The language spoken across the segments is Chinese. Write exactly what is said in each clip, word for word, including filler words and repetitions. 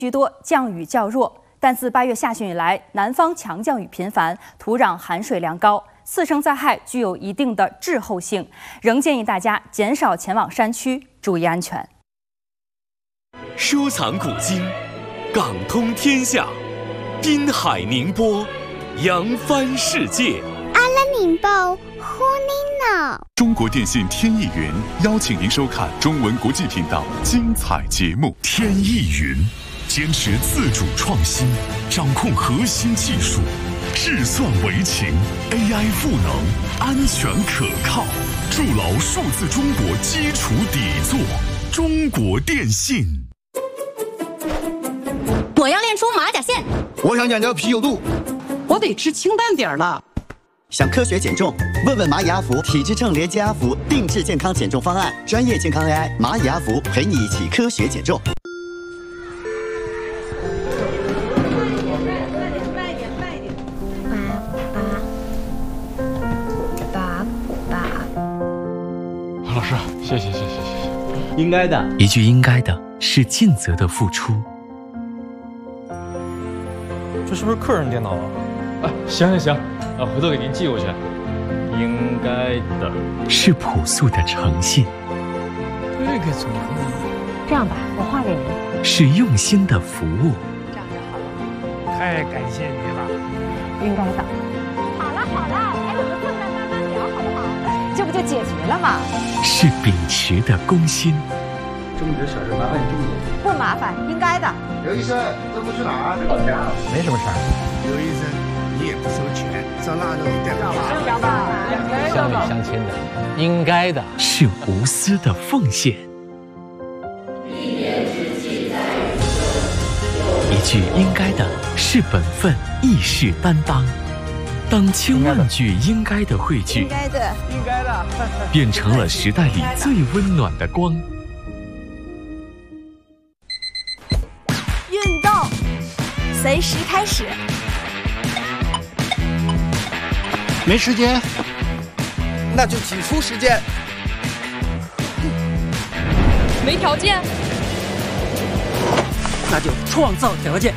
居多，降雨较弱。但自八月下旬以来，南方强降雨频繁，土壤含水量高，次生灾害具有一定的滞后性，仍建议大家减少前往山区，注意安全。 收藏古今，港通天下，滨海宁波，扬帆世界。 阿拉宁波，呼尼脑。 中国电信天翼云邀请您收看中文国际频道精彩节目。天翼云坚持自主创新，掌控核心技术，智算为情 ，A I 赋能，安全可靠，筑牢数字中国基础底座。中国电信。 我要练出马甲线。 我想减掉啤酒肚。 我得吃清淡点儿了。 想科学减重？问问蚂蚁阿福体脂秤连接阿福定制健康减重方案，专业健康 A I 蚂蚁阿福陪你一起科学减重。 老师，谢谢谢谢谢谢。 应该的， 一句应该的是尽责的付出。 这是不是客人电脑啊？啊，行行行，啊，回头给您寄过去。应该的是朴素的诚信。 这个怎么能？ 这样吧，我画给您。 是用心的服务。 这样就好了。 太感谢你了。 应该的。好了好了，哎，我们坐那慢慢聊好不好？这不就解决了吗？ 是秉持的公心。 这么点小事麻烦你这么多。 不麻烦，应该的。 刘医生，这不去哪儿？ 老家。 没什么事儿。 刘医生，你也不收钱，上腊肉带不吧？ 乡里乡亲的，应该的。 是无私的奉献。一句应该的是本分，义士担当。当千万句应该的汇聚， 应该的， 应该的， 变成了时代里最温暖的光。 运动，随时开始。 没时间，那就挤出时间。 没条件， 那就创造条件。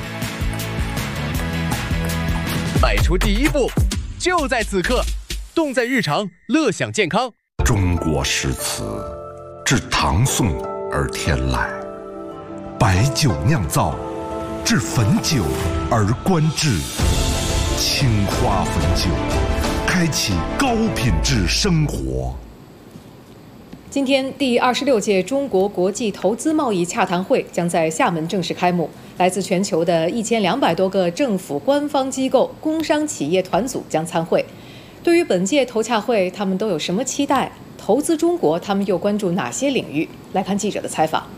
迈出第一步，就在此刻，动在日常，乐享健康。 中国诗词，至唐宋而天籁；白酒酿造，至汾酒而观致。青花汾酒，开启高品质生活。 今天，第二十六届中国国际投资贸易洽谈会将在厦门正式开幕。来自全球的一千两百多个政府官方机构、工商企业团组将参会。对于本届投洽会，他们都有什么期待？投资中国，他们又关注哪些领域？来看记者的采访。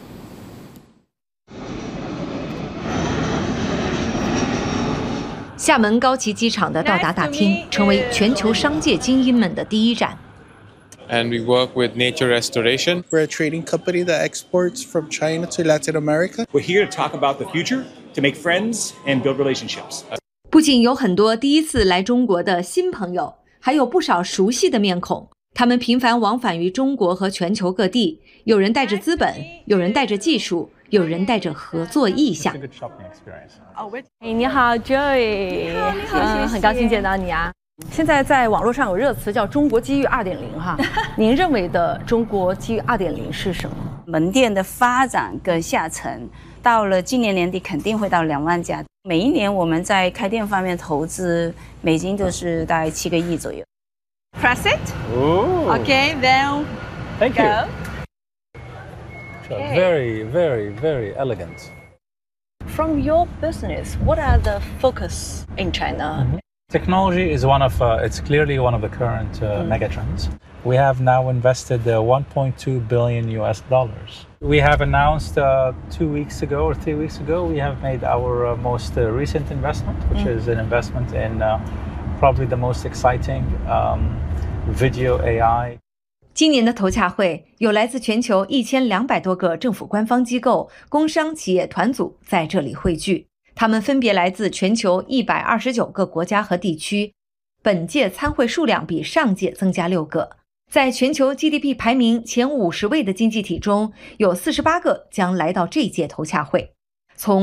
厦门高崎机场的到达大厅，成为全球商界精英们的第一站。 And we work with nature restoration. We're a trading company that exports from China to Latin America. We're here to talk about the future, to make friends and build relationships. 不仅有很多第一次来中国的新朋友，还有不少熟悉的面孔。他们频繁往返于中国和全球各地，有人带着资本，有人带着技术，有人带着合作意向。 哎，你好 ，Joy。你好，你好，嗯，很高兴见到你啊。现在在网络上有热词叫“中国机遇 二点零” 哈，您认为的中国机遇 二点零 是什么？ 门店的发展跟下沉，到了今年年底肯定会到两万家。每一年我们在开店方面投资美金都是大概七个亿左右。 Press it. Oh. Okay, then Thank go. you. Okay. Very, very, very elegant. From your business, what are the focus in China? Mm-hmm. Technology is one of, uh, it's clearly one of the current uh, mm. megatrends. We have now invested uh, one point two billion U S dollars. We have announced uh, two weeks ago or three weeks ago, we have made our uh, most uh, recent investment, which mm. is an investment in uh, probably the most exciting um, video A I. 今年的投洽会有来自全球一千两百多个政府官方机构、工商企业团组在这里汇聚。他们分别来自全球一百二十九个国家和地区，本届参会数量比上届增加六个。在全球 G D P 排名前五十位的经济体中，有四十八个将来到这届投洽会。 从